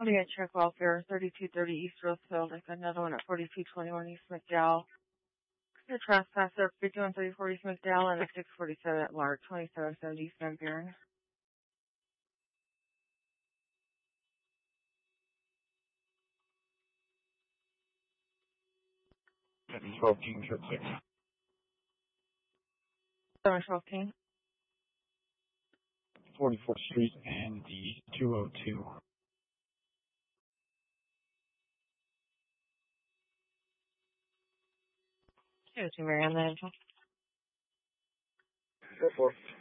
Kodiak Check Welfare, 3230 East Rosefield. I've got another one at 4221 East McDowell. The trespasser, 5134 East McDowell, and a 647 at Lark, 2770 East Van Buren. That's 12 King Trip 6. 712 44th Street and the 202. Two, Marianne, then. Go for it.